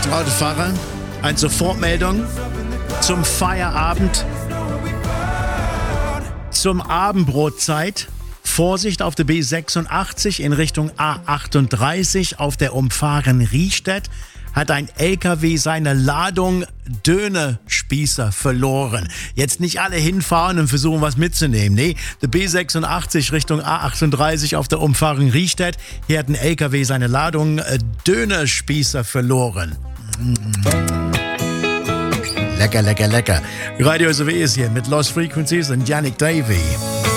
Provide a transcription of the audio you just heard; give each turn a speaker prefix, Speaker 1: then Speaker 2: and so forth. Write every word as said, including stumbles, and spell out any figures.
Speaker 1: Autofahrer, eine Sofortmeldung zum Feierabend, zum Abendbrotzeit. Vorsicht auf der B sechsundachtzig in Richtung A achtunddreißig auf der Umfahrung Riestedt hat ein L K W seine Ladung Dönerspießer verloren. Jetzt nicht alle hinfahren und versuchen, was mitzunehmen. Nee, der B sechsundachtzig Richtung A achtunddreißig auf der Umfahrung Riestedt. Hier hat ein L K W seine Ladung Dönerspießer verloren. Lecker, lecker, lecker. Radio S W ist hier mit Lost Frequencies und Yannick Davey.